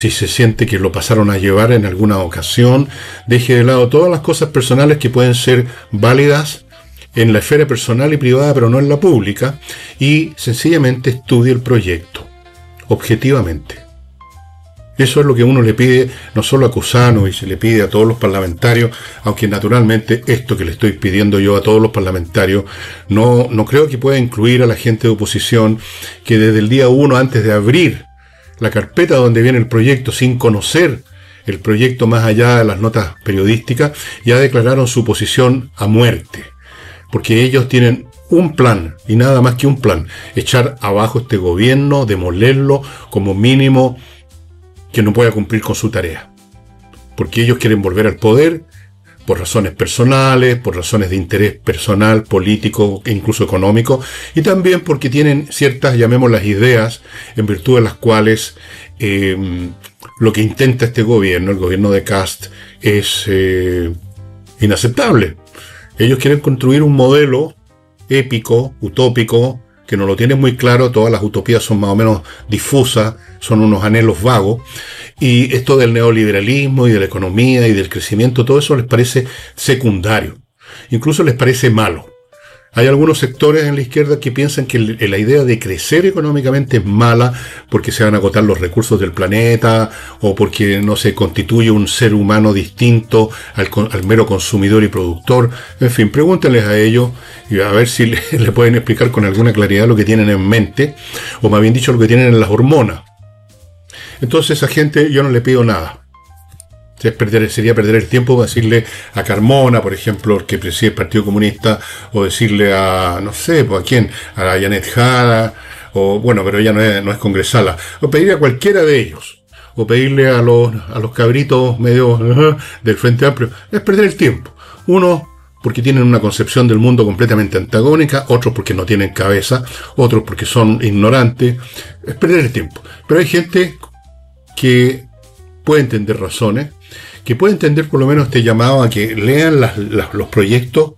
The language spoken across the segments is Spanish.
si se siente que lo pasaron a llevar en alguna ocasión, deje de lado todas las cosas personales que pueden ser válidas en la esfera personal y privada, pero no en la pública, y sencillamente estudie el proyecto, objetivamente. Eso es lo que uno le pide, no solo a Cusano, y se le pide a todos los parlamentarios, aunque naturalmente esto que le estoy pidiendo yo a todos los parlamentarios, no creo que pueda incluir a la gente de oposición, que desde el día 1, antes de abrir la carpeta donde viene el proyecto, sin conocer el proyecto más allá de las notas periodísticas, ya declararon su posición a muerte. Porque ellos tienen un plan, y nada más que un plan: echar abajo este gobierno, demolerlo, como mínimo que no pueda cumplir con su tarea. Porque ellos quieren volver al poder por razones personales, por razones de interés personal, político e incluso económico, y también porque tienen ciertas, llamémoslas, ideas, en virtud de las cuales lo que intenta este gobierno, el gobierno de Kast, es inaceptable. Ellos quieren construir un modelo épico, utópico, que no lo tienen muy claro. Todas las utopías son más o menos difusas, son unos anhelos vagos, y esto del neoliberalismo y de la economía y del crecimiento, todo eso les parece secundario, incluso les parece malo. Hay algunos sectores en la izquierda que piensan que la idea de crecer económicamente es mala porque se van a agotar los recursos del planeta, o porque no se constituye un ser humano distinto al mero consumidor y productor. En fin, pregúntenles a ellos y a ver si le pueden explicar con alguna claridad lo que tienen en mente, o más bien dicho, lo que tienen en las hormonas. Entonces, a esa gente yo no le pido nada. Sería perder el tiempo decirle a Carmona, por ejemplo, el que preside el Partido Comunista, o decirle a, no sé, ¿a quién? A la Janet Jara, o bueno, pero ella no es congresala, o pedirle a cualquiera de ellos, o pedirle a los cabritos medio del Frente Amplio. Es perder el tiempo. Uno, porque tienen una concepción del mundo completamente antagónica; otros porque no tienen cabeza; otros porque son ignorantes. Es perder el tiempo. Pero hay gente que puede entender razones, que puede entender por lo menos este llamado a que lean los proyectos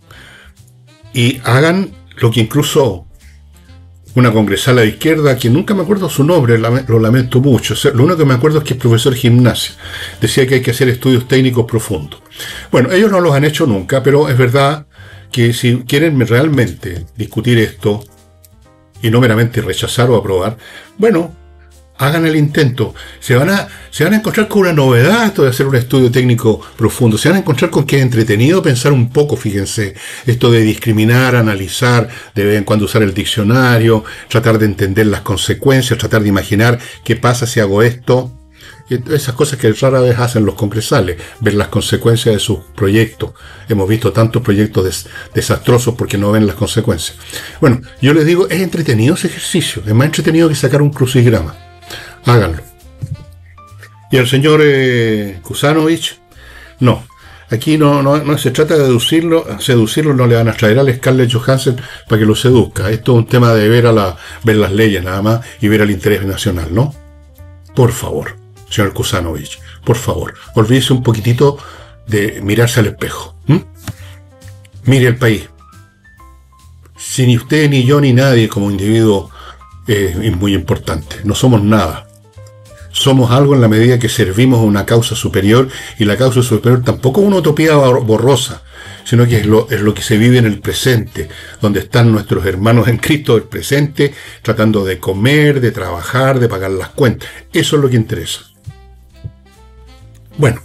y hagan lo que incluso una congresala de izquierda, que nunca me acuerdo su nombre, lo lamento mucho, lo único que me acuerdo es que es profesor de gimnasia, decía que hay que hacer estudios técnicos profundos. Bueno, ellos no los han hecho nunca, pero es verdad que si quieren realmente discutir esto y no meramente rechazar o aprobar, bueno, hagan el intento. Se van a encontrar con una novedad esto de hacer un estudio técnico profundo. Se van a encontrar con que es entretenido pensar un poco, fíjense, esto de discriminar, analizar, de vez en cuando usar el diccionario, tratar de entender las consecuencias, tratar de imaginar qué pasa si hago esto. Esas cosas que rara vez hacen los congresales, ver las consecuencias de sus proyectos. Hemos visto tantos proyectos desastrosos porque no ven las consecuencias. Bueno, yo les digo, es entretenido ese ejercicio, es más entretenido que sacar un crucigrama. Háganlo. Y al señor Kusanovich, no. Aquí no se trata de seducirlo, no le van a traer a Scarlett Johansson para que lo seduzca. Esto es un tema de ver las leyes nada más y ver el interés nacional, ¿no? Por favor, señor Kusanovich, por favor, olvídese un poquitito de mirarse al espejo. Mire el país. Si ni usted, ni yo, ni nadie como individuo es muy importante. No somos nada. Somos algo en la medida que servimos a una causa superior, y la causa superior tampoco es una utopía borrosa, sino que es lo que se vive en el presente, donde están nuestros hermanos en Cristo del presente, tratando de comer, de trabajar, de pagar las cuentas. Eso es lo que interesa. Bueno,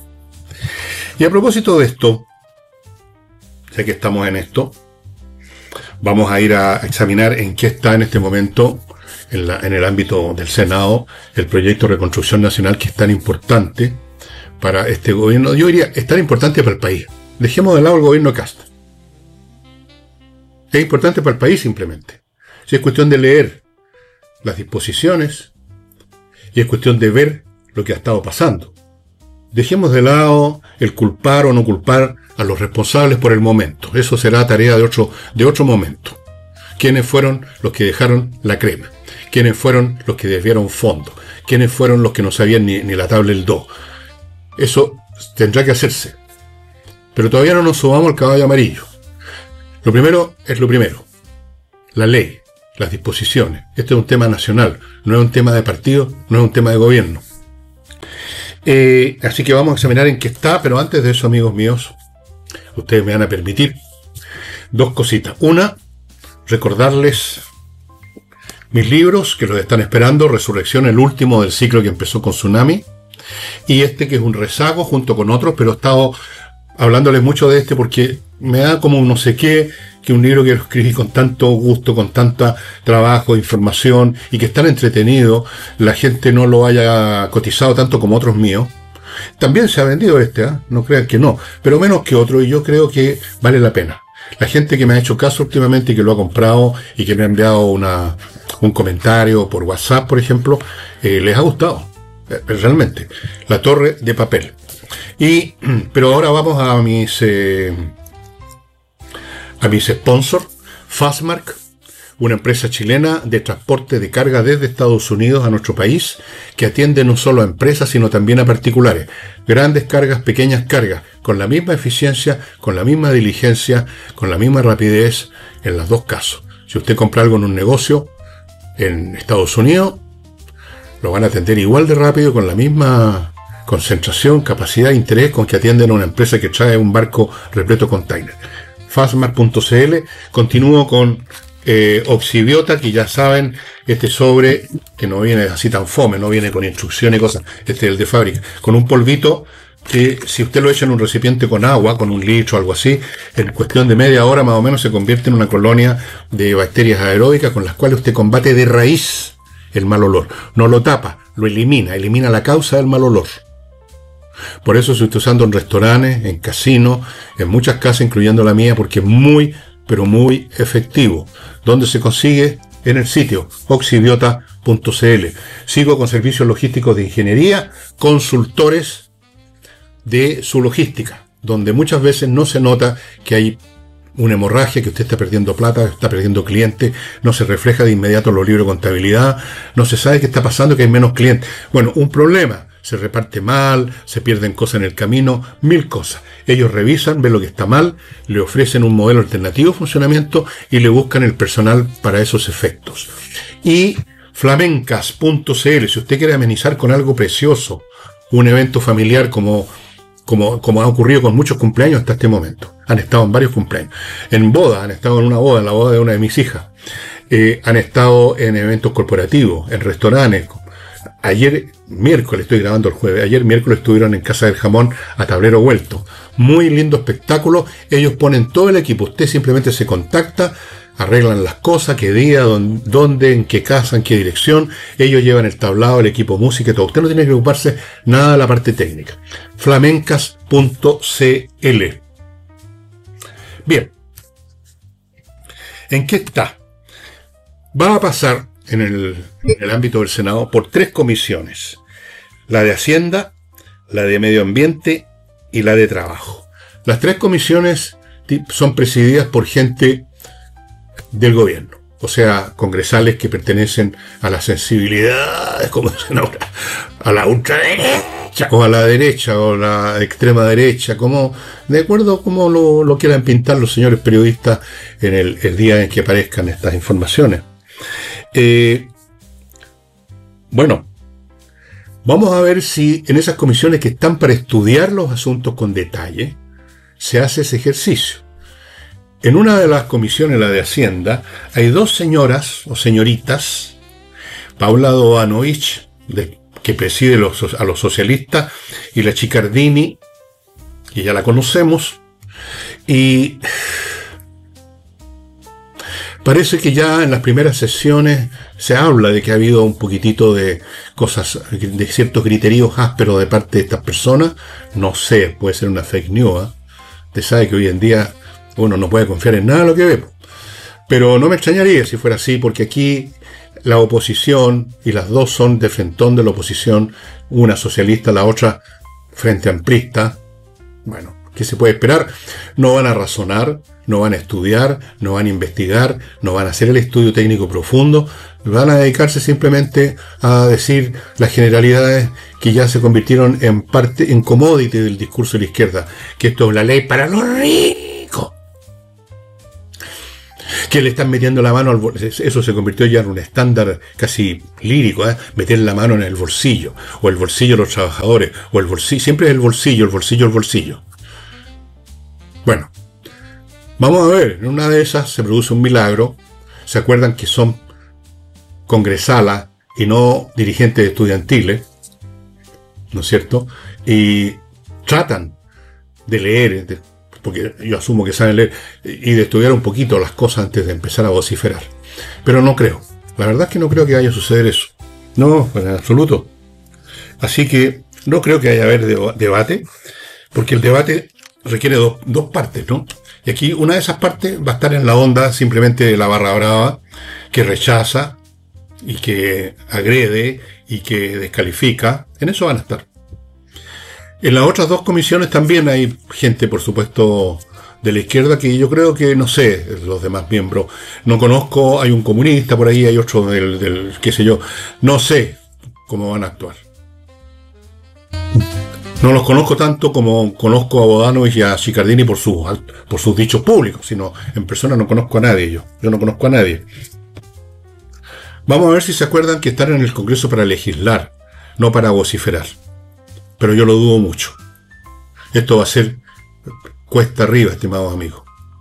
y a propósito de esto, ya que estamos en esto, vamos a ir a examinar en qué está en este momento en el ámbito del Senado el proyecto de reconstrucción nacional, que es tan importante para este gobierno. Yo diría, es tan importante para el país. Dejemos de lado el gobierno de Kast. Es importante para el país simplemente. Si es cuestión de leer las disposiciones y es cuestión de ver lo que ha estado pasando. Dejemos de lado el culpar o no culpar a los responsables por el momento. Eso será tarea de otro momento. ¿Quiénes fueron los que dejaron la crema? ¿Quiénes fueron los que desviaron fondo? ¿Quiénes fueron los que no sabían ni la tabla del do? Eso tendrá que hacerse. Pero todavía no nos subamos al caballo amarillo. Lo primero es lo primero. La ley, las disposiciones. Este es un tema nacional, no es un tema de partido, no es un tema de gobierno. Así que vamos a examinar en qué está, pero antes de eso, amigos míos, ustedes me van a permitir dos cositas. Una, recordarles mis libros que los están esperando: Resurrección, el último del ciclo que empezó con Tsunami, y este que es un rezago junto con otros, pero he estado hablándoles mucho de este porque me da como no sé qué, que un libro que lo escribí con tanto gusto, con tanto trabajo, información, y que es tan entretenido, la gente no lo haya cotizado tanto como otros míos. También se ha vendido no crean que no, pero menos que otro, y yo creo que vale la pena. La gente que me ha hecho caso últimamente y que lo ha comprado y que me ha enviado un comentario por WhatsApp, por ejemplo, les ha gustado, realmente. La Torre de Papel. Pero ahora vamos a mis sponsors. Fastmark, una empresa chilena de transporte de carga desde Estados Unidos a nuestro país, que atiende no solo a empresas, sino también a particulares. Grandes cargas, pequeñas cargas, con la misma eficiencia, con la misma diligencia, con la misma rapidez en los dos casos. Si usted compra algo en un negocio en Estados Unidos, lo van a atender igual de rápido, con la misma concentración, capacidad e interés con que atienden a una empresa que trae un barco repleto de containers. Fastmark.cl. Continúo con Oxibiota, que ya saben, este sobre que no viene así tan fome, no viene con instrucciones y cosas, este es el de fábrica, con un polvito que si usted lo echa en un recipiente con agua, con 1 litro o algo así, en cuestión de media hora más o menos se convierte en una colonia de bacterias aeróbicas con las cuales usted combate de raíz el mal olor. No lo tapa, lo elimina la causa del mal olor. Por eso se está usando en restaurantes, en casinos, en muchas casas, incluyendo la mía, porque es muy, pero muy efectivo. ¿Dónde se consigue? En el sitio oxibiota.cl. Sigo con servicios logísticos de ingeniería, consultores de su logística, donde muchas veces no se nota que hay una hemorragia, que usted está perdiendo plata, está perdiendo clientes, no se refleja de inmediato en los libros de contabilidad, no se sabe qué está pasando, que hay menos clientes. Bueno, un problema. Se reparte mal, se pierden cosas en el camino, 1000 cosas. Ellos revisan, ven lo que está mal, le ofrecen un modelo alternativo de funcionamiento y le buscan el personal para esos efectos. Y flamencas.cl, si usted quiere amenizar con algo precioso un evento familiar como ha ocurrido con muchos cumpleaños hasta este momento. Han estado en varios cumpleaños. En bodas, han estado en una boda, en la boda de una de mis hijas. Han estado en eventos corporativos, en restaurantes. Ayer miércoles, estoy grabando el jueves, ayer miércoles estuvieron en Casa del Jamón a tablero vuelto. Muy lindo espectáculo. Ellos ponen todo el equipo. Usted simplemente se contacta, arreglan las cosas, qué día, dónde, en qué casa, en qué dirección. Ellos llevan el tablado, el equipo música y todo. Usted no tiene que preocuparse nada de la parte técnica. Flamencas.cl. Bien. ¿En qué está? Va a pasar en el ámbito del Senado por 3 comisiones: la de Hacienda, la de Medio Ambiente y la de Trabajo. Las 3 comisiones son presididas por gente del gobierno, o sea, congresales que pertenecen a las sensibilidades, como dicen ahora, a la ultraderecha, o a la derecha, o la extrema derecha, como de acuerdo a cómo lo quieran pintar los señores periodistas en el día en que aparezcan estas informaciones. Bueno, vamos a ver si en esas comisiones que están para estudiar los asuntos con detalle, se hace ese ejercicio. En una de las comisiones, la de Hacienda, hay 2 señoras o señoritas, Paula Doanovich, que preside a los socialistas, y la Chicardini, que ya la conocemos, y parece que ya en las primeras sesiones se habla de que ha habido un poquitito de cosas, de ciertos criterios ásperos de parte de estas personas. No sé, puede ser una fake news. Usted sabe que hoy en día uno no puede confiar en nada de lo que ve. Pero no me extrañaría si fuera así, porque aquí la oposición, y las 2 son de frentón de la oposición, una socialista, la otra frente amplista. Bueno, ¿qué se puede esperar? No van a razonar, no van a estudiar, no van a investigar, no van a hacer el estudio técnico profundo, van a dedicarse simplemente a decir las generalidades que ya se convirtieron en parte, en commodity del discurso de la izquierda, que esto es la ley para los ricos. Que le están metiendo la mano al bolsillo. Eso se convirtió ya en un estándar casi lírico, ¿eh? Meter la mano en el bolsillo, o el bolsillo de los trabajadores, o el bolsillo, siempre es el bolsillo, el bolsillo, el bolsillo. Bueno, vamos a ver, en una de esas se produce un milagro. ¿Se acuerdan que son congresalas y no dirigentes estudiantiles? ¿No es cierto? Y tratan de leer, porque yo asumo que saben leer, y de estudiar un poquito las cosas antes de empezar a vociferar. Pero no creo. La verdad es que no creo que vaya a suceder eso. No, en absoluto. Así que no creo que vaya a haber debate, porque el debate requiere dos partes, ¿no? Y aquí una de esas partes va a estar en la onda simplemente de la barra brava, que rechaza y que agrede y que descalifica. En eso van a estar. En las otras dos comisiones también hay gente, por supuesto, de la izquierda, que yo creo que, no sé, los demás miembros, no conozco, hay un comunista por ahí, hay otro del qué sé yo, no sé cómo van a actuar. No los conozco tanto como conozco a Bodanovich y a Ciccardini por sus dichos públicos, sino en persona no conozco a nadie yo no conozco a nadie. Vamos a ver si se acuerdan que están en el Congreso para legislar, no para vociferar. Pero yo lo dudo mucho. Esto va a ser cuesta arriba, estimados amigos.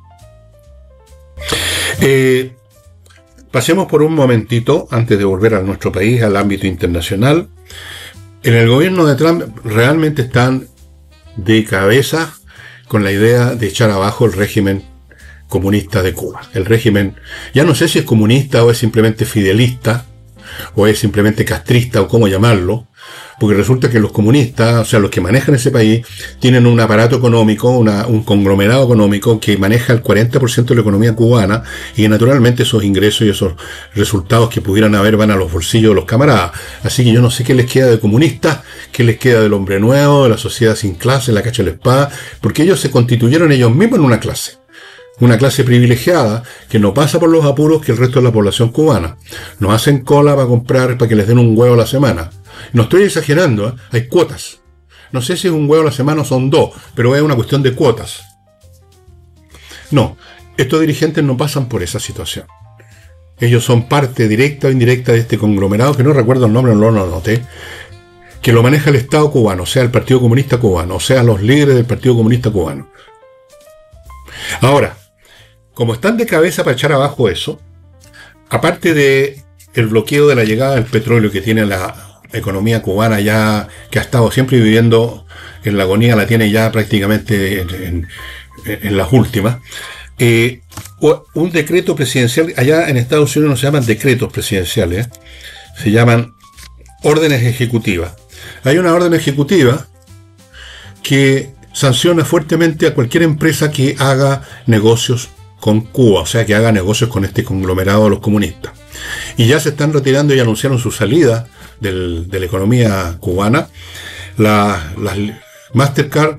Pasemos por un momentito, antes de volver a nuestro país, al ámbito internacional. En el gobierno de Trump realmente están de cabeza con la idea de echar abajo el régimen comunista de Cuba. El régimen, ya no sé si es comunista o es simplemente fidelista, o es simplemente castrista, o cómo llamarlo, porque resulta que los comunistas, o sea, los que manejan ese país, tienen un aparato económico, un conglomerado económico que maneja el 40% de la economía cubana, y naturalmente esos ingresos y esos resultados que pudieran haber van a los bolsillos de los camaradas. Así que yo no sé qué les queda de comunistas, qué les queda del hombre nuevo, de la sociedad sin clase, la cacha de la espada, porque ellos se constituyeron ellos mismos en una clase privilegiada que no pasa por los apuros que el resto de la población cubana. No hacen cola para comprar, para que les den un huevo a la semana. No estoy exagerando, ¿eh? Hay cuotas. No sé si es un huevo a la semana o son dos, pero es una cuestión de cuotas. No, estos dirigentes no pasan por esa situación. Ellos son parte directa o indirecta de este conglomerado, que no recuerdo el nombre, no lo anoté, que lo maneja el Estado cubano, o sea, el Partido Comunista Cubano, o sea, los líderes del Partido Comunista Cubano. Ahora, como están de cabeza para echar abajo eso, aparte de el bloqueo de la llegada del petróleo que tiene la economía cubana ya, que ha estado siempre viviendo en la agonía, la tiene ya prácticamente en las últimas, un decreto presidencial, allá en Estados Unidos no se llaman decretos presidenciales, se llaman órdenes ejecutivas. Hay una orden ejecutiva que sanciona fuertemente a cualquier empresa que haga negocios con Cuba, o sea, que haga negocios con este conglomerado de los comunistas. Y ya se están retirando y anunciaron su salida de la economía cubana, las Mastercard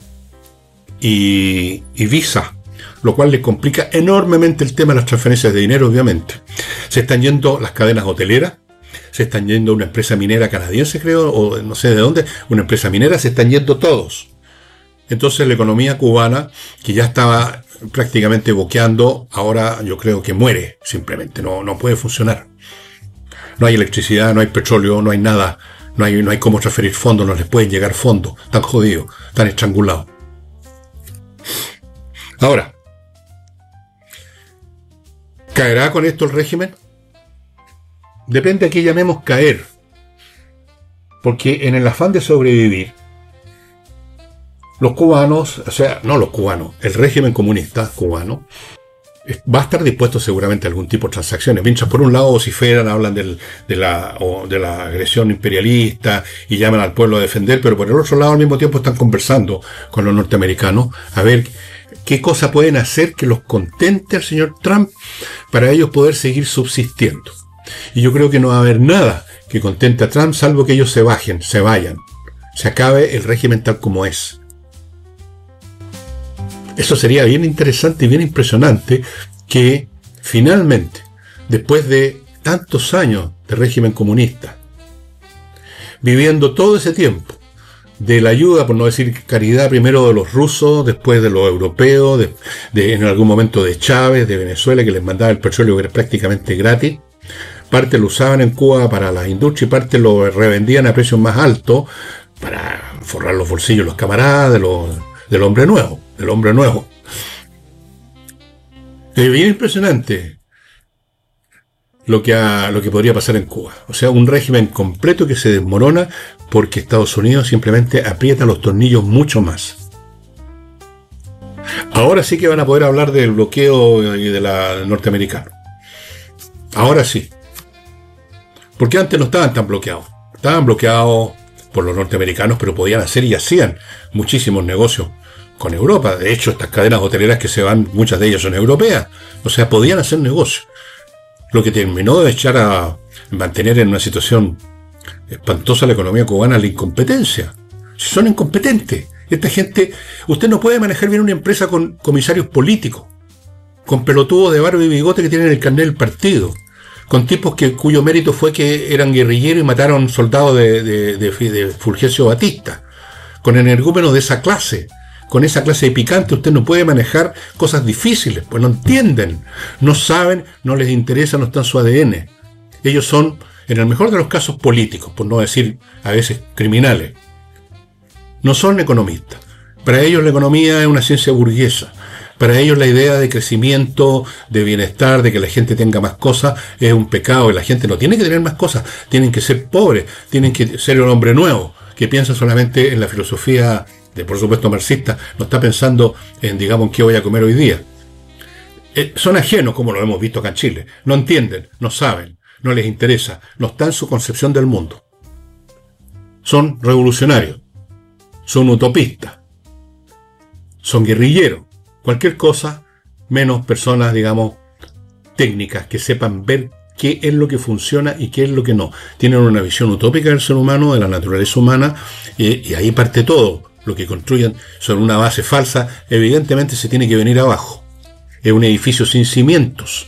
y Visa, lo cual le complica enormemente el tema de las transferencias de dinero, obviamente. Se están yendo las cadenas hoteleras, se están yendo una empresa minera canadiense, creo, o no sé de dónde, una empresa minera, se están yendo todos. Entonces la economía cubana, que ya estaba prácticamente boqueando, ahora yo creo que muere, simplemente, no puede funcionar. No hay electricidad, no hay petróleo, no hay nada, no hay cómo transferir fondos, no les pueden llegar fondos, están jodidos, están estrangulados. Ahora, ¿caerá con esto el régimen? Depende a qué llamemos caer, porque en el afán de sobrevivir, los cubanos, o sea, no los cubanos, el régimen comunista cubano va a estar dispuesto seguramente a algún tipo de transacciones. Mientras por un lado vociferan, hablan de la agresión imperialista y llaman al pueblo a defender, pero por el otro lado al mismo tiempo están conversando con los norteamericanos a ver qué cosa pueden hacer que los contente al señor Trump para ellos poder seguir subsistiendo. Y yo creo que no va a haber nada que contente a Trump salvo que ellos se vayan, se acabe el régimen tal como es. Eso sería bien interesante y bien impresionante que finalmente, después de tantos años de régimen comunista, viviendo todo ese tiempo de la ayuda, por no decir caridad, primero de los rusos, después de los europeos, en algún momento de Chávez, de Venezuela, que les mandaba el petróleo que era prácticamente gratis. Parte lo usaban en Cuba para las industrias y parte lo revendían a precios más altos para forrar los bolsillos de los camaradas del hombre nuevo, Es bien impresionante lo que podría pasar en Cuba. O sea, un régimen completo que se desmorona porque Estados Unidos simplemente aprieta los tornillos mucho más. Ahora sí que van a poder hablar del bloqueo y de la norteamericano. Ahora sí. Porque antes no estaban tan bloqueados. Estaban bloqueados por los norteamericanos, pero podían hacer y hacían muchísimos negocios con Europa. De hecho, estas cadenas hoteleras que se van, muchas de ellas son europeas. O sea, podían hacer negocios. Lo que terminó de echar a mantener en una situación espantosa la economía cubana, la incompetencia. Si son incompetentes. Esta gente, usted no puede manejar bien una empresa con comisarios políticos, con pelotudos de barba y bigote que tienen el carnet del partido, con tipos cuyo mérito fue que eran guerrilleros y mataron soldados de Fulgencio Batista, con energúmenos de esa clase. Con esa clase de picante usted no puede manejar cosas difíciles, pues no entienden, no saben, no les interesa, no está en su ADN. Ellos son, en el mejor de los casos, políticos, por no decir a veces criminales. No son economistas. Para ellos la economía es una ciencia burguesa. Para ellos la idea de crecimiento, de bienestar, de que la gente tenga más cosas, es un pecado. Y la gente no tiene que tener más cosas, tienen que ser pobres, tienen que ser un hombre nuevo, que piensa solamente en la filosofía por supuesto marxista, no está pensando en, digamos, qué voy a comer hoy día. Son ajenos, como lo hemos visto acá en Chile. No entienden, no saben, no les interesa, no está en su concepción del mundo. Son revolucionarios, son utopistas, son guerrilleros, cualquier cosa, menos personas, digamos, técnicas, que sepan ver qué es lo que funciona y qué es lo que no. Tienen una visión utópica del ser humano, de la naturaleza humana, y ahí parte todo. Lo que construyan sobre una base falsa, evidentemente se tiene que venir abajo. Es un edificio sin cimientos.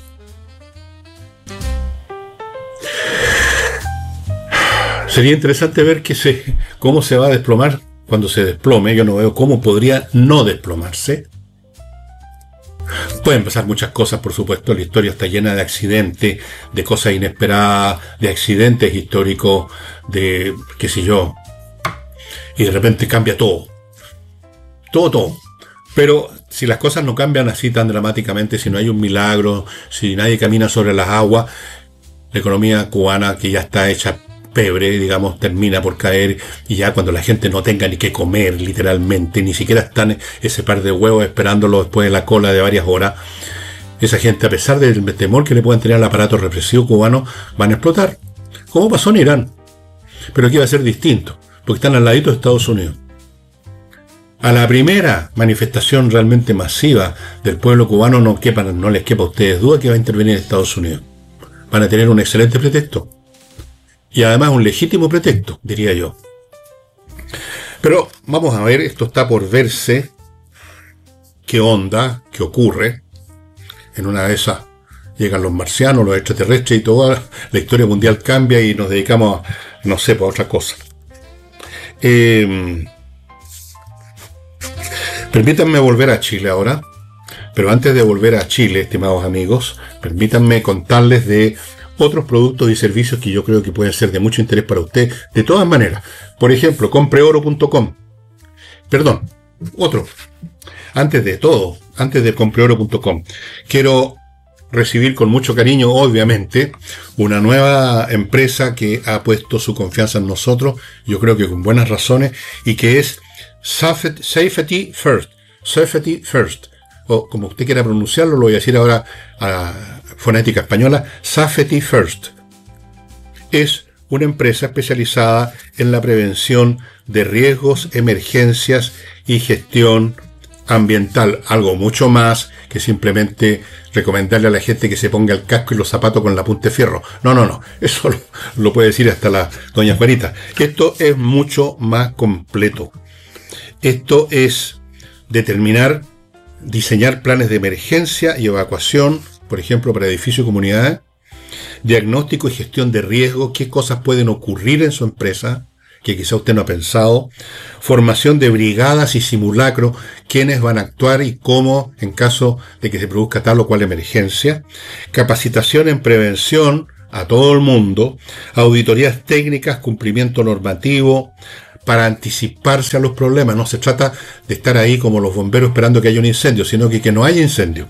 Sería interesante ver cómo se va a desplomar cuando se desplome. Yo no veo cómo podría no desplomarse. Pueden pasar muchas cosas, por supuesto. La historia está llena de accidentes, de cosas inesperadas, de accidentes históricos, de qué sé yo. Y de repente cambia todo. Todo. Pero si las cosas no cambian así tan dramáticamente, si no hay un milagro, si nadie camina sobre las aguas, la economía cubana, que ya está hecha pebre, digamos, termina por caer, y ya cuando la gente no tenga ni qué comer, literalmente, ni siquiera están ese par de huevos esperándolo después de la cola de varias horas, esa gente, a pesar del temor que le puedan tener al aparato represivo cubano, van a explotar. Como pasó en Irán. Pero aquí va a ser distinto, porque están al ladito de Estados Unidos. A la primera manifestación realmente masiva del pueblo cubano no les quepa a ustedes duda que va a intervenir Estados Unidos. Van a tener un excelente pretexto. Y además un legítimo pretexto, diría yo. Pero vamos a ver, esto está por verse. ¿Qué onda? ¿Qué ocurre? En una de esas llegan los marcianos, los extraterrestres y toda la historia mundial cambia y nos dedicamos a, no sé, a otra cosa. Permítanme volver a Chile ahora, pero antes de volver a Chile, estimados amigos, permítanme contarles de otros productos y servicios que yo creo que pueden ser de mucho interés para usted, de todas maneras. Por ejemplo, compreoro.com. Perdón, otro. Antes de compreoro.com, quiero recibir con mucho cariño, obviamente, una nueva empresa que ha puesto su confianza en nosotros, yo creo que con buenas razones, y que es Safety First. Safety First. O como usted quiera pronunciarlo, lo voy a decir ahora a fonética española, Safety First. Es una empresa especializada en la prevención de riesgos, emergencias y gestión ambiental. Algo mucho más que simplemente recomendarle a la gente que se ponga el casco y los zapatos con la punta de fierro. No. Eso lo puede decir hasta la doña Juanita. Esto es mucho más completo. Esto es diseñar planes de emergencia y evacuación, por ejemplo, para edificios y comunidades, diagnóstico y gestión de riesgo, qué cosas pueden ocurrir en su empresa, que quizá usted no ha pensado, formación de brigadas y simulacros, quiénes van a actuar y cómo en caso de que se produzca tal o cual emergencia, capacitación en prevención a todo el mundo, auditorías técnicas, cumplimiento normativo, para anticiparse a los problemas. No se trata de estar ahí como los bomberos esperando que haya un incendio, sino que no haya incendio.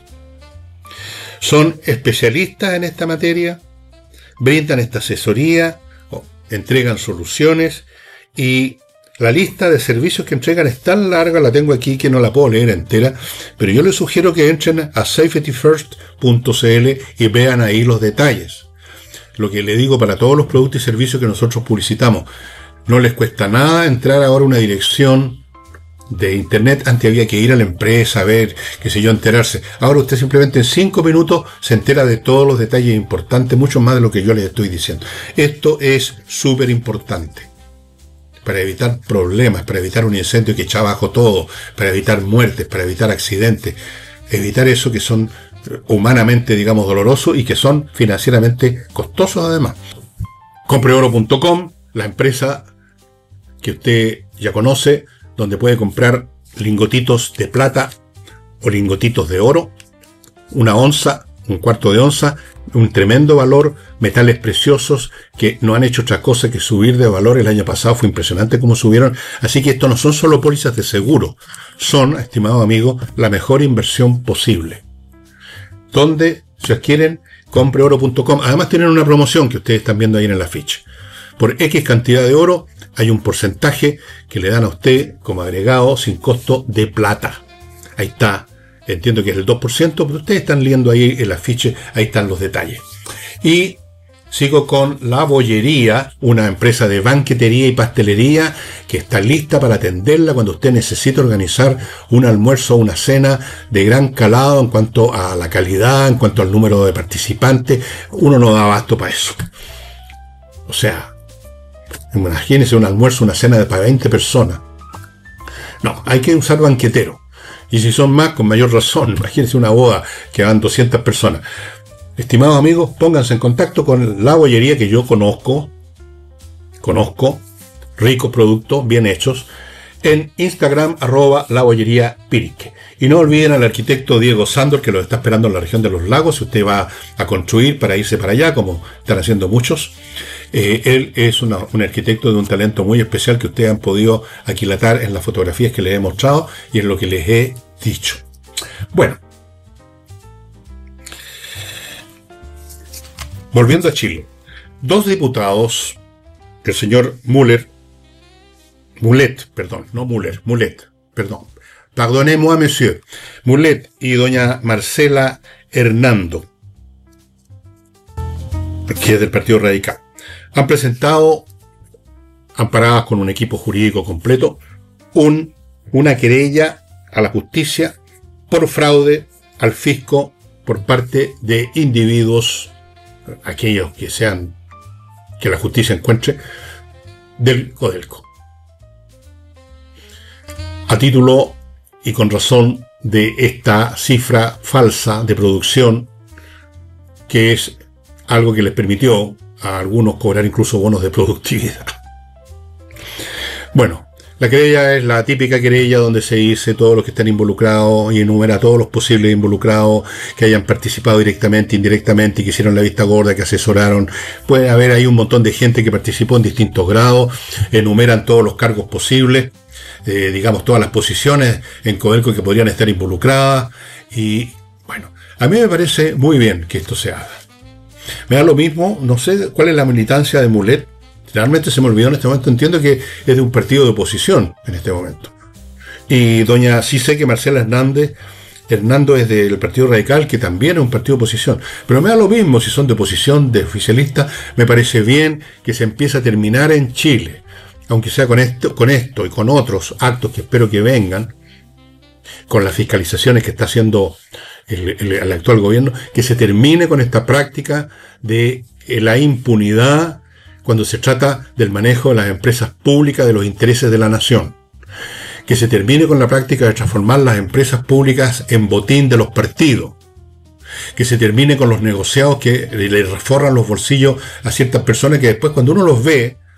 Son especialistas en esta materia, brindan esta asesoría, entregan soluciones, y la lista de servicios que entregan es tan larga, la tengo aquí que no la puedo leer entera, pero yo les sugiero que entren a safetyfirst.cl y vean ahí los detalles. Lo que le digo para todos los productos y servicios que nosotros publicitamos, no les cuesta nada entrar ahora a una dirección de internet. Antes había que ir a la empresa a ver, qué sé yo, enterarse. Ahora usted simplemente en 5 minutos se entera de todos los detalles importantes, mucho más de lo que yo les estoy diciendo. Esto es súper importante para evitar problemas, para evitar un incendio que echa abajo todo, para evitar muertes, para evitar accidentes, evitar eso que son humanamente, digamos, dolorosos y que son financieramente costosos además. Compreoro.com, la empresa que usted ya conoce, donde puede comprar lingotitos de plata o lingotitos de oro, una onza, un cuarto de onza, un tremendo valor, metales preciosos que no han hecho otra cosa que subir de valor. El año pasado fue impresionante cómo subieron, así que esto no son solo pólizas de seguro, son, estimado amigo, la mejor inversión posible. Donde, si adquieren, compreoro.com, además tienen una promoción que ustedes están viendo ahí en el afiche. Por X cantidad de oro hay un porcentaje que le dan a usted como agregado sin costo de plata. Ahí está, entiendo que es el 2%, pero ustedes están leyendo ahí el afiche, ahí están los detalles. Y sigo con La Bollería, una empresa de banquetería y pastelería que está lista para atenderla cuando usted necesite organizar un almuerzo o una cena de gran calado en cuanto a la calidad, en cuanto al número de participantes. Uno no da abasto para eso. O sea, imagínese un almuerzo, una cena para 20 personas. No, hay que usar banquetero. Y si son más, con mayor razón. Imagínense una boda que van 200 personas. Estimados amigos, pónganse en contacto con La Bollería, que yo conozco, ricos productos, bien hechos, en Instagram, @labolleriapirique. Y no olviden al arquitecto Diego Sándor, que lo está esperando en la región de los lagos, si usted va a construir para irse para allá, como están haciendo muchos. Él es un arquitecto de un talento muy especial que ustedes han podido aquilatar en las fotografías que les he mostrado y en lo que les he dicho. Bueno, volviendo a Chile, 2 diputados, el señor Mulet, pardonnez-moi, monsieur, Mulet y doña Marcela Hernando, que es del Partido Radical, han presentado, amparadas con un equipo jurídico completo, una querella a la justicia por fraude al fisco por parte de individuos, aquellos que la justicia encuentre, del Codelco. A título y con razón de esta cifra falsa de producción, que es algo que les permitió a algunos cobrar incluso bonos de productividad. Bueno, la querella es la típica querella donde se dice todos los que están involucrados y enumera a todos los posibles involucrados que hayan participado directamente, indirectamente, y que hicieron la vista gorda, que asesoraron. Puede haber ahí un montón de gente que participó en distintos grados, enumeran todos los cargos posibles, digamos todas las posiciones en Codelco que podrían estar involucradas. Y bueno, a mí me parece muy bien que esto se haga. Me da lo mismo, no sé cuál es la militancia de Mulet. Realmente se me olvidó en este momento. Entiendo que es de un partido de oposición en este momento. Y sí sé que Marcela Hernando es del Partido Radical, que también es un partido de oposición. Pero me da lo mismo si son de oposición, de oficialista. Me parece bien que se empiece a terminar en Chile, aunque sea con esto y con otros actos que espero que vengan, con las fiscalizaciones que está haciendo el actual gobierno, que se termine con esta práctica de la impunidad cuando se trata del manejo de las empresas públicas, de los intereses de la nación. Que se termine con la práctica de transformar las empresas públicas en botín de los partidos. Que se termine con los negociados que le reforran los bolsillos a ciertas personas que después, cuando uno los ve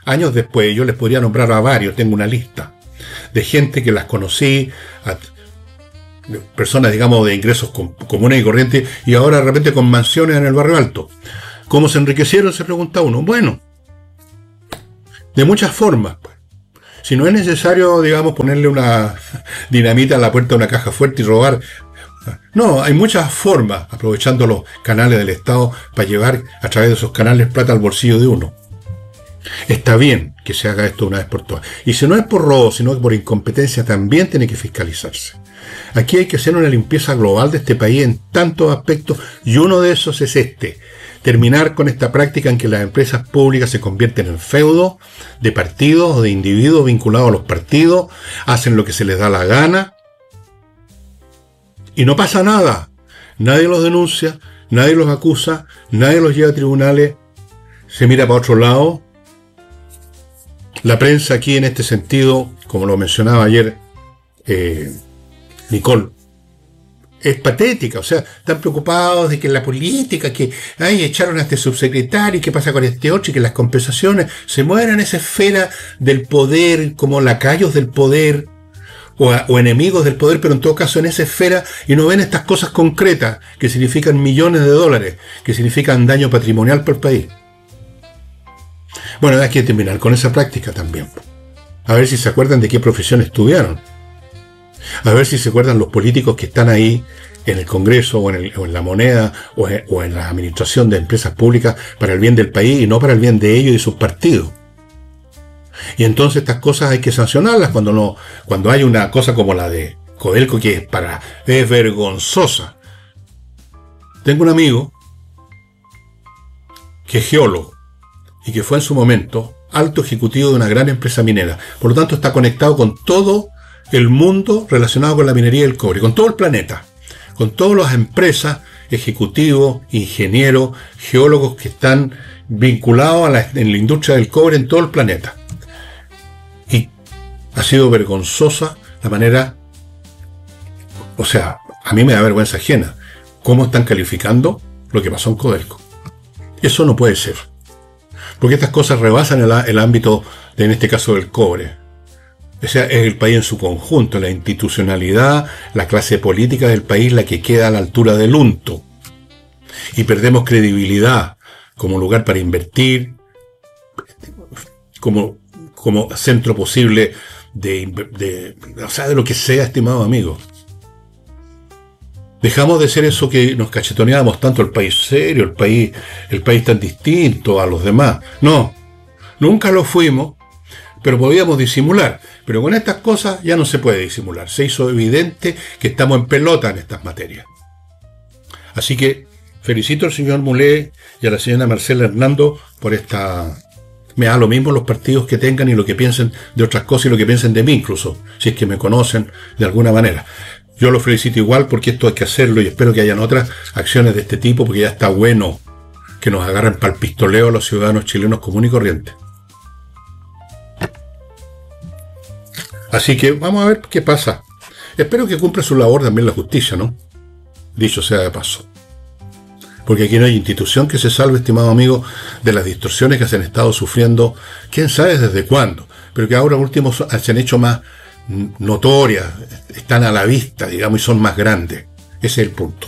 años después, yo les podría nombrar a varios, tengo una lista de gente que las conocí, personas, digamos, de ingresos comunes y corrientes, y ahora de repente con mansiones en el barrio alto. ¿Cómo se enriquecieron? Se pregunta uno. Bueno, de muchas formas, pues. Si no es necesario, digamos, ponerle una dinamita a la puerta de una caja fuerte y robar. No, hay muchas formas, aprovechando los canales del Estado para llevar a través de esos canales plata al bolsillo de uno. Está bien que se haga esto una vez por todas. Y si no es por robo, sino que por incompetencia, también tiene que fiscalizarse. Aquí hay que hacer una limpieza global de este país en tantos aspectos, y uno de esos es terminar con esta práctica en que las empresas públicas se convierten en feudos de partidos o de individuos vinculados a los partidos, hacen lo que se les da la gana, y no pasa nada. Nadie los denuncia, nadie los acusa, nadie los lleva a tribunales, se mira para otro lado. La prensa aquí en este sentido, como lo mencionaba ayer Nicole, es patética. O sea, están preocupados de que la política, que echaron a este subsecretario, y qué pasa con este otro, y que las compensaciones se mueven en esa esfera del poder, como lacayos del poder, o enemigos del poder, pero en todo caso en esa esfera, y no ven estas cosas concretas, que significan millones de dólares, que significan daño patrimonial para el país. Bueno, hay que terminar con esa práctica también. A ver si se acuerdan de qué profesión estudiaron. A ver si se acuerdan los políticos que están ahí en el Congreso o en la moneda o en la administración de empresas públicas para el bien del país y no para el bien de ellos y sus partidos. Y entonces estas cosas hay que sancionarlas cuando hay una cosa como la de Codelco, que es vergonzosa. Tengo un amigo que es geólogo y que fue en su momento alto ejecutivo de una gran empresa minera. Por lo tanto, está conectado con todo el mundo relacionado con la minería del cobre, con todo el planeta, con todas las empresas, ejecutivos, ingenieros, geólogos que están vinculados en la industria del cobre en todo el planeta. Y ha sido vergonzosa la manera, o sea, a mí me da vergüenza ajena, cómo están calificando lo que pasó en Codelco. Eso no puede ser, porque estas cosas rebasan el ámbito, en este caso, del cobre. O sea, es el país en su conjunto, la institucionalidad, la clase política del país la que queda a la altura del unto. Y perdemos credibilidad como lugar para invertir, como centro posible de lo que sea, estimado amigo. Dejamos de ser eso que nos cachetoneábamos tanto, el país serio, el país tan distinto a los demás. No, nunca lo fuimos, pero podíamos disimular. Pero con estas cosas ya no se puede disimular. Se hizo evidente que estamos en pelota en estas materias. Así que felicito al señor Mulé y a la señora Marcela Hernando por esta... Me da lo mismo los partidos que tengan y lo que piensen de otras cosas y lo que piensen de mí incluso, si es que me conocen de alguna manera. Yo lo felicito igual porque esto hay que hacerlo y espero que hayan otras acciones de este tipo, porque ya está bueno que nos agarren para el pistoleo a los ciudadanos chilenos comunes y corrientes. Así que vamos a ver qué pasa. Espero que cumpla su labor también la justicia, ¿no? Dicho sea de paso. Porque aquí no hay institución que se salve, estimado amigo, de las distorsiones que se han estado sufriendo, quién sabe desde cuándo, pero que ahora últimos se han hecho más notorias, están a la vista, digamos, y son más grandes. Ese es el punto.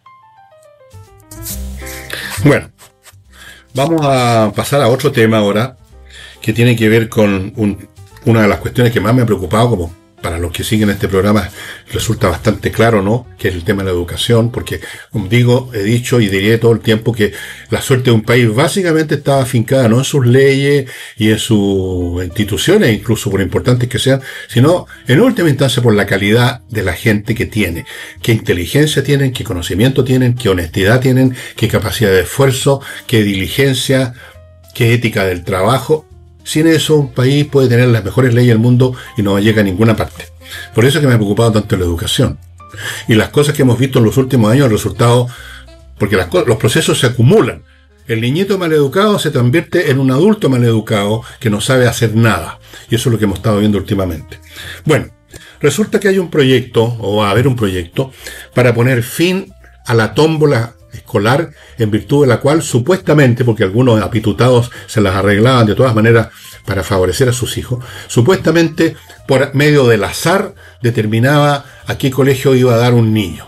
Bueno, vamos a pasar a otro tema ahora, que tiene que ver con una de las cuestiones que más me ha preocupado, como para los que siguen este programa resulta bastante claro, ¿no?, que es el tema de la educación, porque, como digo, he dicho y diré todo el tiempo que la suerte de un país básicamente está afincada no en sus leyes y en sus instituciones, incluso por importantes que sean, sino en última instancia por la calidad de la gente que tiene, qué inteligencia tienen, qué conocimiento tienen, qué honestidad tienen, qué capacidad de esfuerzo, qué diligencia, qué ética del trabajo. Sin eso, un país puede tener las mejores leyes del mundo y no llega a ninguna parte. Por eso es que me ha preocupado tanto la educación. Y las cosas que hemos visto en los últimos años, el resultado, porque los procesos se acumulan. El niñito maleducado se convierte en un adulto maleducado que no sabe hacer nada. Y eso es lo que hemos estado viendo últimamente. Bueno, resulta que hay un proyecto, o va a haber un proyecto, para poner fin a la tómbola escolar, en virtud de la cual supuestamente, porque algunos apitutados se las arreglaban de todas maneras para favorecer a sus hijos, supuestamente por medio del azar determinaba a qué colegio iba a dar un niño.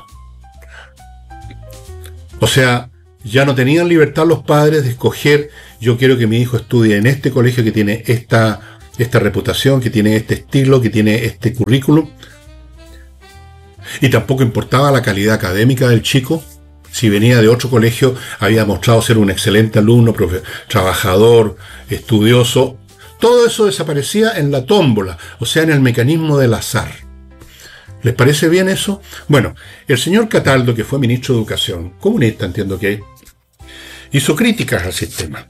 O sea, ya no tenían libertad los padres de escoger: yo quiero que mi hijo estudie en este colegio que tiene esta reputación, que tiene este estilo, que tiene este currículum. Y tampoco importaba la calidad académica del chico. Si venía de otro colegio, había mostrado ser un excelente alumno, trabajador, estudioso. Todo eso desaparecía en la tómbola, o sea, en el mecanismo del azar. ¿Les parece bien eso? Bueno, el señor Cataldo, que fue ministro de Educación, comunista, entiendo que, hizo críticas al sistema.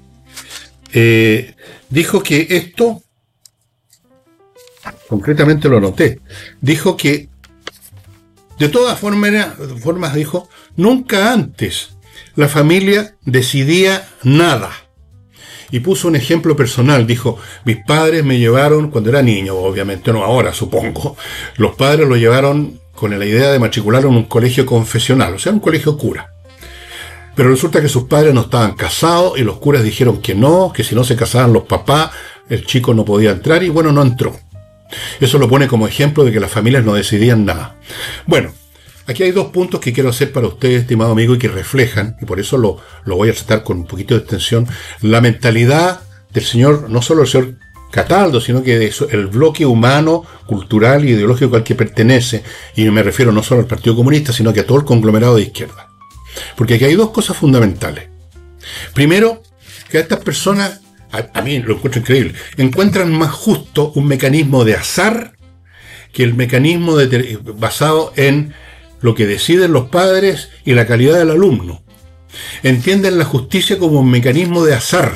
Dijo que esto, concretamente lo noté, dijo que de todas formas, dijo, nunca antes la familia decidía nada. Y puso un ejemplo personal, dijo: mis padres me llevaron cuando era niño, obviamente no ahora, supongo. Los padres lo llevaron con la idea de matricularlo en un colegio confesional, o sea, un colegio cura. Pero resulta que sus padres no estaban casados y los curas dijeron que no, que si no se casaban los papás, el chico no podía entrar, y bueno, no entró. Eso lo pone como ejemplo de que las familias no decidían nada. Bueno, aquí hay dos puntos que quiero hacer para usted, estimado amigo, y que reflejan, y por eso lo voy a tratar con un poquito de extensión, la mentalidad del señor, no solo el señor Cataldo, sino que el bloque humano, cultural y ideológico al que pertenece, y me refiero no solo al Partido Comunista, sino que a todo el conglomerado de izquierda. Porque aquí hay dos cosas fundamentales. Primero, que a estas personas, a mí lo encuentro increíble, encuentran más justo un mecanismo de azar que el mecanismo basado en lo que deciden los padres y la calidad del alumno. Entienden la justicia como un mecanismo de azar.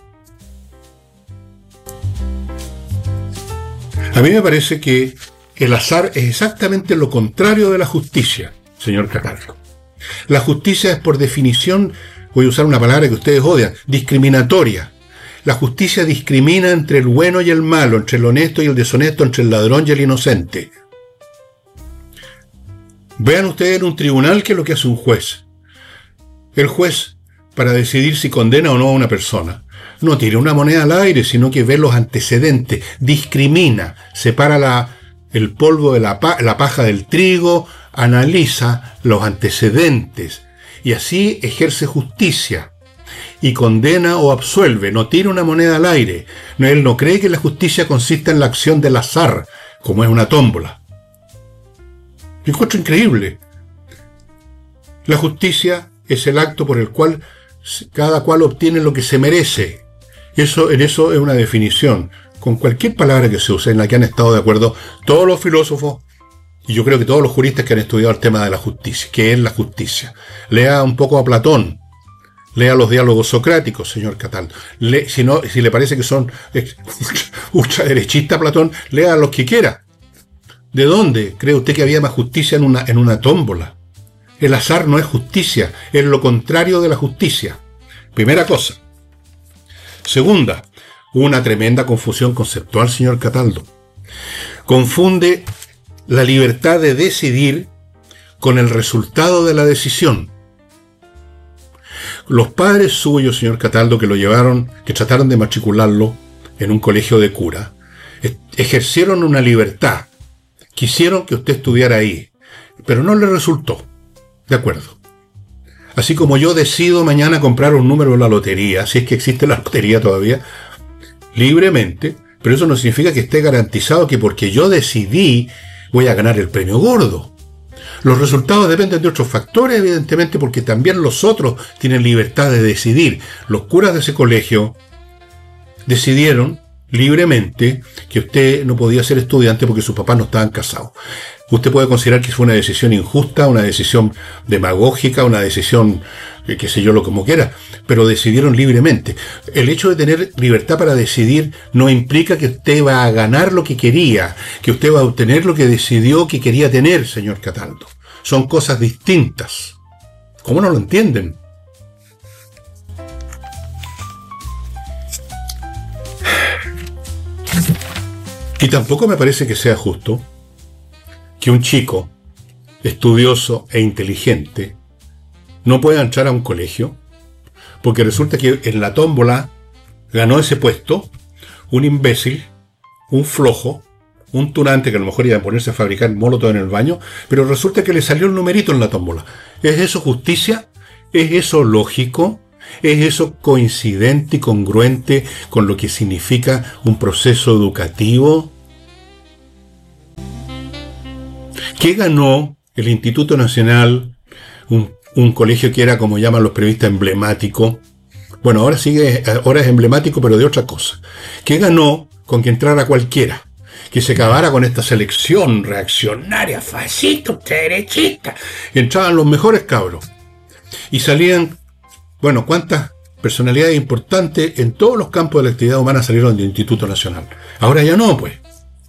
A mí me parece que el azar es exactamente lo contrario de la justicia, señor Cataldo. La justicia es, por definición, voy a usar una palabra que ustedes odian, discriminatoria. La justicia discrimina entre el bueno y el malo, entre el honesto y el deshonesto, entre el ladrón y el inocente. Vean ustedes en un tribunal qué es lo que hace un juez. El juez, para decidir si condena o no a una persona, no tira una moneda al aire, sino que ve los antecedentes, discrimina, separa el polvo de la paja del trigo, analiza los antecedentes y así ejerce justicia y condena o absuelve, no tira una moneda al aire. Él no cree que la justicia consista en la acción del azar, como es una tómbola. Yo encuentro increíble. La justicia es el acto por el cual cada cual obtiene lo que se merece. En eso es una definición, con cualquier palabra que se use, en la que han estado de acuerdo todos los filósofos, y yo creo que todos los juristas que han estudiado el tema de la justicia. ¿Qué es la justicia? Lea un poco a Platón, lea los diálogos socráticos, señor Cataldo. Si le parece que son ultraderechistas Platón, lea los que quiera. ¿De dónde cree usted que había más justicia en una tómbola? El azar no es justicia, es lo contrario de la justicia. Primera cosa. Segunda, hubo una tremenda confusión conceptual, señor Cataldo. Confunde la libertad de decidir con el resultado de la decisión. Los padres suyos, señor Cataldo, que trataron de matricularlo en un colegio de cura, ejercieron una libertad. Quisieron que usted estudiara ahí, pero no le resultó. De acuerdo. Así como yo decido mañana comprar un número en la lotería, si es que existe la lotería todavía, libremente, pero eso no significa que esté garantizado que porque yo decidí voy a ganar el premio gordo. Los resultados dependen de otros factores, evidentemente, porque también los otros tienen libertad de decidir. Los curas de ese colegio decidieron libremente que usted no podía ser estudiante porque sus papás no estaban casados. Usted puede considerar que fue una decisión injusta, una decisión demagógica, una decisión, qué sé yo, lo como quiera, pero decidieron libremente. El hecho de tener libertad para decidir no implica que usted va a ganar lo que quería, que usted va a obtener lo que decidió que quería tener, señor Cataldo. Son cosas distintas. ¿Cómo no lo entienden? Y tampoco me parece que sea justo que un chico estudioso e inteligente no pueda entrar a un colegio porque resulta que en la tómbola ganó ese puesto un imbécil, un flojo, un tunante que a lo mejor iba a ponerse a fabricar molotov en el baño, pero resulta que le salió el numerito en la tómbola. ¿Es eso justicia? ¿Es eso lógico? ¿Es eso coincidente y congruente con lo que significa un proceso educativo? ¿Qué ganó el Instituto Nacional, un colegio que era, como llaman los periodistas, emblemático? Bueno, ahora es emblemático, pero de otra cosa. ¿Qué ganó con que entrara cualquiera? Que se acabara con esta selección reaccionaria, fascista, derechista. Entraban los mejores cabros. Y salían, bueno, cuántas personalidades importantes en todos los campos de la actividad humana salieron del Instituto Nacional. Ahora ya no, pues.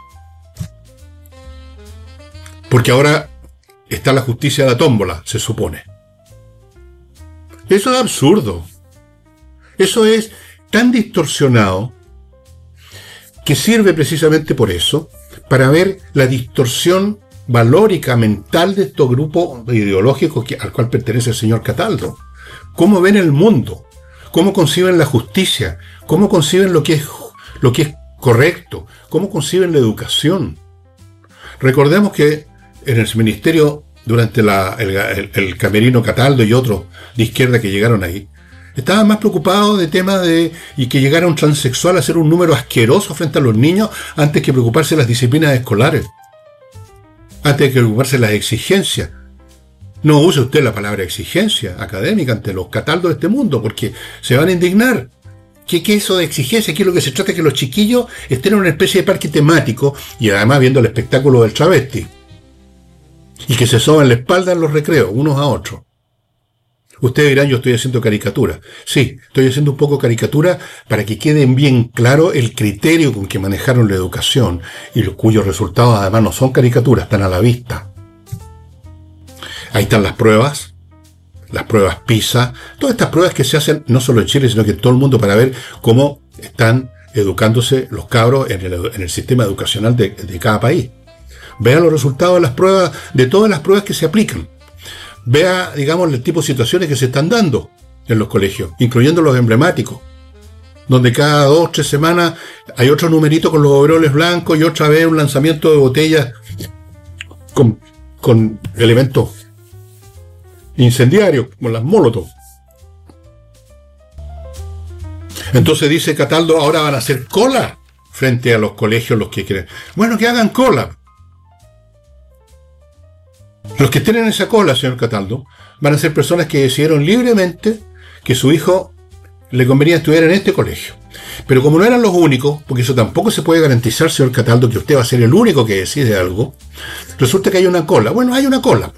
Porque ahora está la justicia de la tómbola, se supone. Eso es absurdo. Eso es tan distorsionado que sirve precisamente por eso, para ver la distorsión valórica mental de estos grupos ideológicos al cual pertenece el señor Cataldo. Cómo ven el mundo, cómo conciben la justicia, cómo conciben lo que es correcto, cómo conciben la educación. Recordemos que en el ministerio, durante el camerino Cataldo y otros de izquierda que llegaron ahí, estaban más preocupados de temas y que llegara un transexual a ser un número asqueroso frente a los niños antes que preocuparse de las disciplinas escolares, antes que preocuparse de las exigencias. No use usted la palabra exigencia académica ante los Cataldos de este mundo, porque se van a indignar. ¿Qué es eso de exigencia? Aquí lo que se trata es que los chiquillos estén en una especie de parque temático y además viendo el espectáculo del travesti. Y que se soban la espalda en los recreos, unos a otros. Ustedes dirán, yo estoy haciendo caricatura. Sí, estoy haciendo un poco caricatura para que quede bien claro el criterio con que manejaron la educación y cuyos resultados además no son caricaturas, están a la vista. Ahí están las pruebas PISA, todas estas pruebas que se hacen no solo en Chile, sino que en todo el mundo para ver cómo están educándose los cabros en el sistema educacional de cada país. Vean los resultados de las pruebas, de todas las pruebas que se aplican. Vea, digamos, el tipo de situaciones que se están dando en los colegios, incluyendo los emblemáticos, donde cada 2 o 3 semanas hay otro numerito con los overoles blancos y otra vez un lanzamiento de botellas con elementos incendiarios, como las molotov. Entonces dice Cataldo, ahora van a hacer cola frente a los colegios los que quieren. Bueno, que hagan cola. Los que estén en esa cola, señor Cataldo, van a ser personas que decidieron libremente que su hijo le convenía estudiar en este colegio. Pero como no eran los únicos, porque eso tampoco se puede garantizar, señor Cataldo, que usted va a ser el único que decide algo, resulta que hay una cola. Bueno, hay una cola.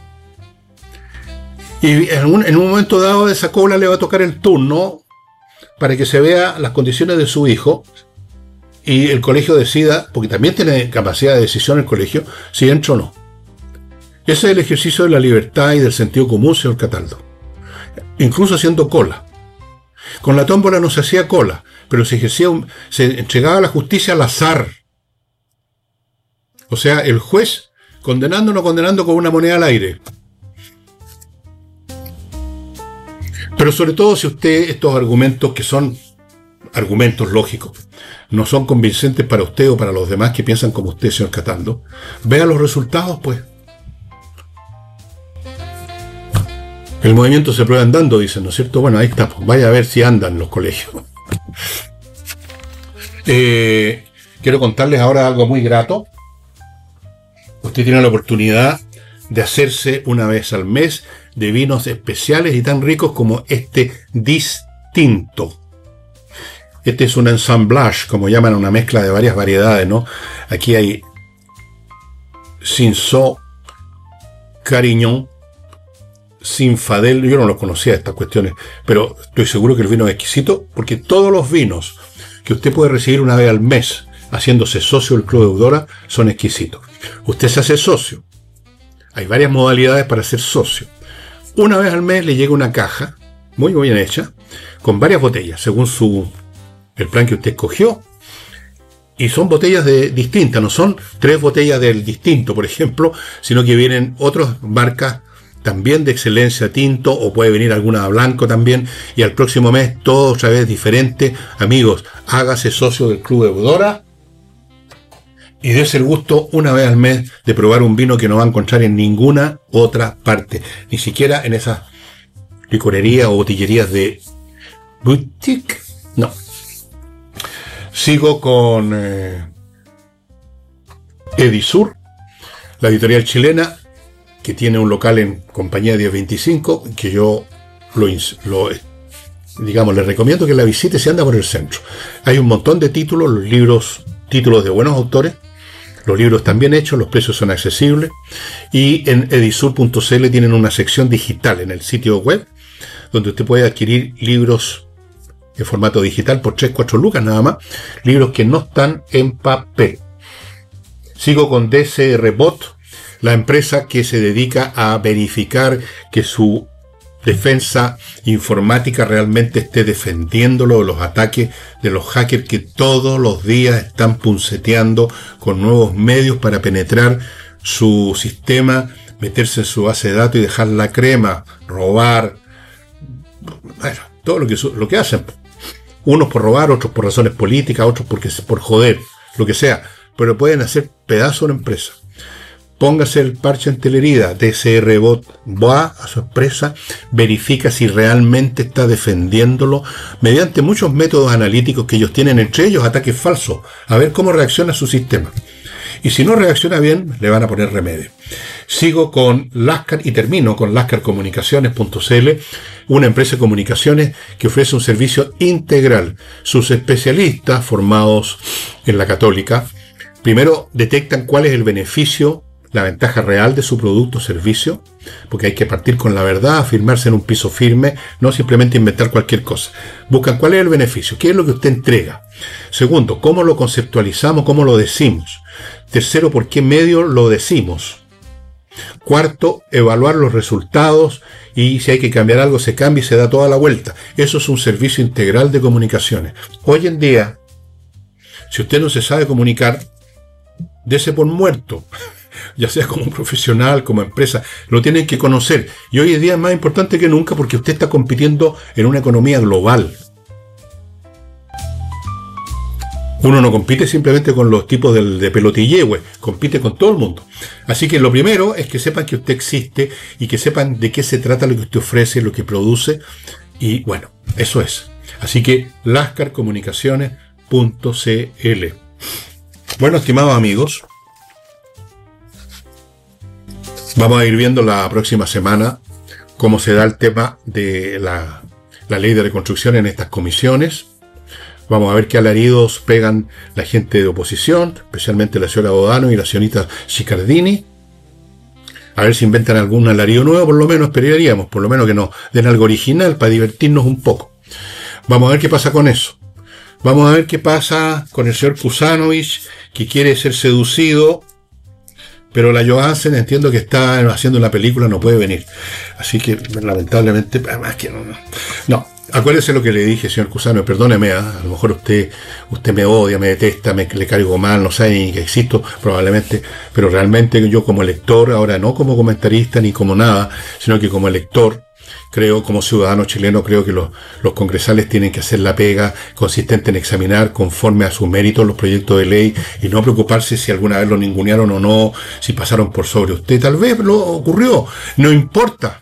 Y en un momento dado de esa cola le va a tocar el turno para que se vea las condiciones de su hijo y el colegio decida, porque también tiene capacidad de decisión el colegio, si entra o no. Ese es el ejercicio de la libertad y del sentido común, señor Cataldo. Incluso haciendo cola. Con la tómbola no se hacía cola, pero se entregaba la justicia al azar. O sea, el juez condenando o no condenando con una moneda al aire. Pero sobre todo si usted, estos argumentos que son argumentos lógicos, no son convincentes para usted o para los demás que piensan como usted, señor Cataldo, vea los resultados, pues. El movimiento se prueba andando, dicen, ¿no es cierto? Bueno, ahí está, pues, vaya a ver si andan los colegios. Quiero contarles ahora algo muy grato. Usted tiene la oportunidad de hacerse una vez al mes de vinos especiales y tan ricos como este distinto. Este es un ensamblage, como llaman, una mezcla de varias variedades, ¿no? Aquí hay Cinsault, Carignan, Zinfandel, yo no los conocía estas cuestiones, pero estoy seguro que el vino es exquisito, porque todos los vinos que usted puede recibir una vez al mes haciéndose socio del Club Eudora son exquisitos. Usted se hace socio. Hay varias modalidades para ser socio. Una vez al mes le llega una caja, muy bien hecha, con varias botellas, según el plan que usted escogió. Y son botellas distintas, no son 3 botellas del distinto, por ejemplo, sino que vienen otras marcas también de excelencia tinto, o puede venir alguna a blanco también, y al próximo mes todo otra vez diferente. Amigos, hágase socio del Club Eudora y dése el gusto una vez al mes de probar un vino que no va a encontrar en ninguna otra parte, ni siquiera en esas licorerías o botillerías de boutique. No. Sigo con Edisur, la editorial chilena, que tiene un local en Compañía 1025, que yo le recomiendo que la visite si anda por el centro. Hay un montón de títulos, títulos de buenos autores, los libros están bien hechos, los precios son accesibles, y en edisur.cl tienen una sección digital en el sitio web, donde usted puede adquirir libros en formato digital por 3-4 lucas nada más, libros que no están en papel. Sigo con DCR Bot, la empresa que se dedica a verificar que su defensa informática realmente esté defendiéndolo de los ataques de los hackers que todos los días están punceteando con nuevos medios para penetrar su sistema, meterse en su base de datos y dejar la crema, robar, bueno, todo lo que hacen. Unos por robar, otros por razones políticas, otros por joder, lo que sea, pero pueden hacer pedazo de una empresa. Póngase el parche ante la herida. DCR Bot va a su empresa, verifica si realmente está defendiéndolo mediante muchos métodos analíticos que ellos tienen, entre ellos ataques falsos, a ver cómo reacciona su sistema. Y si no reacciona bien, le van a poner remedio. Sigo con Lascar y termino con lascarcomunicaciones.cl, una empresa de comunicaciones que ofrece un servicio integral. Sus especialistas, formados en la Católica, primero detectan cuál es el beneficio, la ventaja real de su producto o servicio, porque hay que partir con la verdad, afirmarse en un piso firme, no simplemente inventar cualquier cosa. Buscan cuál es el beneficio, qué es lo que usted entrega. Segundo, cómo lo conceptualizamos, cómo lo decimos. Tercero, por qué medio lo decimos. Cuarto, evaluar los resultados y si hay que cambiar algo se cambia y se da toda la vuelta. Eso es un servicio integral de comunicaciones. Hoy en día, si usted no se sabe comunicar, dese por muerto. Ya sea como profesional, como empresa, lo tienen que conocer. Y hoy en día es más importante que nunca porque usted está compitiendo en una economía global. Uno no compite simplemente con los tipos de pelotillehue, compite con todo el mundo. Así que lo primero es que sepan que usted existe y que sepan de qué se trata lo que usted ofrece, lo que produce. Y bueno, eso es. Así que lascarcomunicaciones.cl. Bueno, estimados amigos, vamos a ir viendo la próxima semana cómo se da el tema de la ley de reconstrucción en estas comisiones. Vamos a ver qué alaridos pegan la gente de oposición, especialmente la señora Bodano y la señorita Cicardini. A ver si inventan algún alarido nuevo, por lo menos esperaríamos, por lo menos que nos den algo original para divertirnos un poco. Vamos a ver qué pasa con eso. Vamos a ver qué pasa con el señor Kusanovich, que quiere ser seducido, pero la Johansen entiendo que está haciendo una película, no puede venir. Así que, lamentablemente, más que no. Acuérdese lo que le dije, señor Cusano, perdóneme, a lo mejor usted me odia, me detesta, le caigo mal, no sabe ni que existo, probablemente, pero realmente yo como lector, ahora no como comentarista ni como nada, sino que como lector, creo, como ciudadano chileno, creo que los congresales tienen que hacer la pega consistente en examinar conforme a su mérito los proyectos de ley y no preocuparse si alguna vez lo ningunearon o no, si pasaron por sobre usted. Tal vez lo ocurrió, no importa.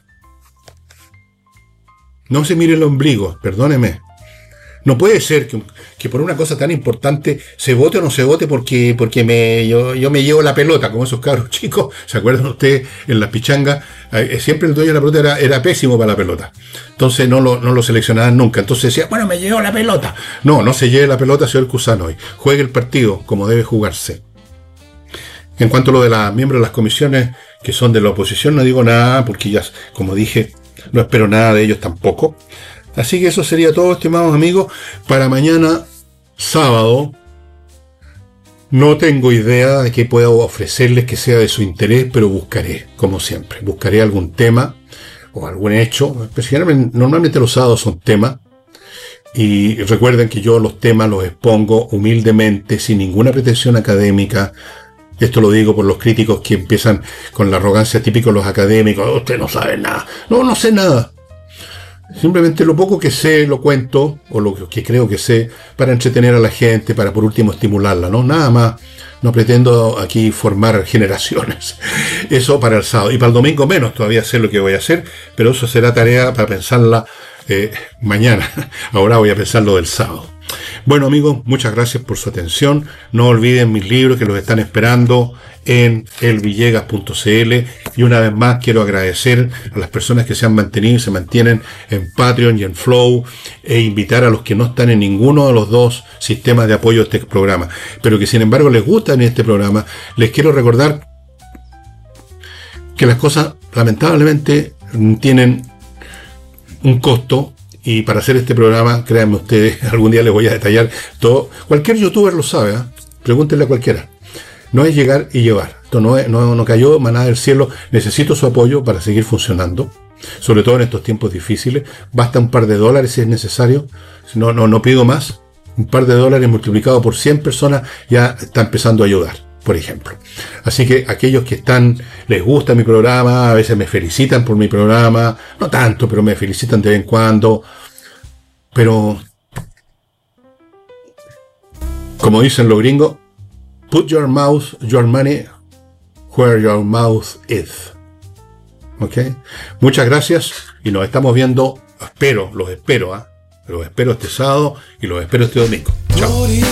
No se mire el ombligo, perdóneme. No puede ser que por una cosa tan importante se vote o no se vote porque yo me llevo la pelota, como esos cabros chicos. ¿Se acuerdan ustedes en las pichangas? Siempre el dueño de la pelota era pésimo para la pelota. Entonces no lo seleccionaban nunca. Entonces decía, bueno, me llevo la pelota. No se lleve la pelota, señor Cusano. Juegue el partido como debe jugarse. En cuanto a lo de los miembros de las comisiones que son de la oposición, no digo nada porque ya, como dije, no espero nada de ellos tampoco. Así que eso sería todo, estimados amigos. Para mañana, sábado, no tengo idea de qué pueda ofrecerles que sea de su interés, pero buscaré, como siempre. Buscaré algún tema o algún hecho. Normalmente los sábados son temas. Y recuerden que yo los temas los expongo humildemente, sin ninguna pretensión académica, Esto lo digo por los críticos que empiezan con la arrogancia típica de los académicos. Usted no sabe nada. No sé nada. Simplemente lo poco que sé lo cuento, o lo que creo que sé, para entretener a la gente, para por último estimularla, ¿no? Nada más. No pretendo aquí formar generaciones. Eso para el sábado. Y para el domingo menos, todavía sé lo que voy a hacer, pero eso será tarea para pensarla mañana. Ahora voy a pensar lo del sábado. Bueno, amigos, muchas gracias por su atención. No olviden mis libros que los están esperando en elvillegas.cl. Y una vez más quiero agradecer a las personas que se han mantenido y se mantienen en Patreon y en Flow, e invitar a los que no están en ninguno de los dos sistemas de apoyo a este programa, pero que sin embargo les gusta en este programa. Les quiero recordar que las cosas lamentablemente tienen un costo. Y para hacer este programa, créanme ustedes, algún día les voy a detallar todo. Cualquier youtuber lo sabe, ¿eh? Pregúntenle a cualquiera. No es llegar y llevar. Esto no cayó manada del cielo. Necesito su apoyo para seguir funcionando, sobre todo en estos tiempos difíciles. Basta un par de dólares si es necesario. No pido más. Un par de dólares multiplicado por 100 personas ya está empezando a ayudar, por ejemplo. Así que aquellos que les gusta mi programa, a veces me felicitan por mi programa, no tanto, pero me felicitan de vez en cuando. Pero, como dicen los gringos, put your money where your mouth is. ¿Ok? Muchas gracias y nos estamos viendo. Los espero este sábado y los espero este domingo. Chao.